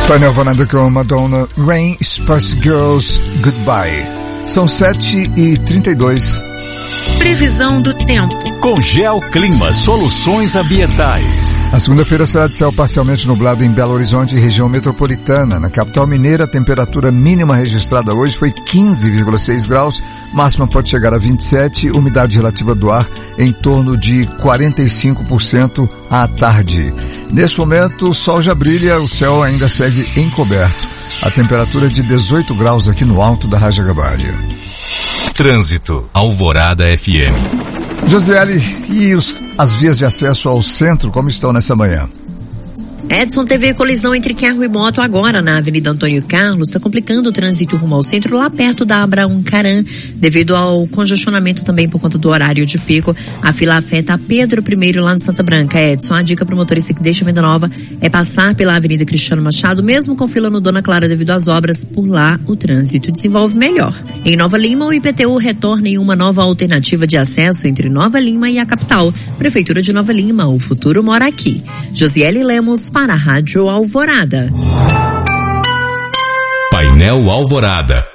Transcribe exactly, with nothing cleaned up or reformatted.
Painel Alvorada com Madonna, Rain, Spice Girls, Goodbye. São sete e trinta e dois. Previsão do tempo. Com Geoclima Soluções Ambientais. A segunda-feira será de céu parcialmente nublado em Belo Horizonte e região metropolitana. Na capital mineira, a temperatura mínima registrada hoje foi quinze vírgula seis graus, máxima pode chegar a vinte e sete, umidade relativa do ar em torno de quarenta e cinco por cento à tarde. Nesse momento, o sol já brilha, o céu ainda segue encoberto. A temperatura é de dezoito graus aqui no alto da Raja Gabardia. Trânsito, Alvorada F M. Josiele, e os, as vias de acesso ao centro, como estão nessa manhã? Edson, teve colisão entre carro e moto agora na Avenida Antônio Carlos, está complicando o trânsito rumo ao centro, lá perto da Abraão Caran, devido ao congestionamento também por conta do horário de pico. A fila afeta a Pedro I lá no Santa Branca. Edson, a dica para o motorista que deixa a Venda Nova é passar pela Avenida Cristiano Machado, mesmo com fila no Dona Clara devido às obras, por lá o trânsito desenvolve melhor. Em Nova Lima, o I P T U retorna em uma nova alternativa de acesso entre Nova Lima e a capital. Prefeitura de Nova Lima, o futuro mora aqui. Josiele Lemos para a Rádio Alvorada. Painel Alvorada.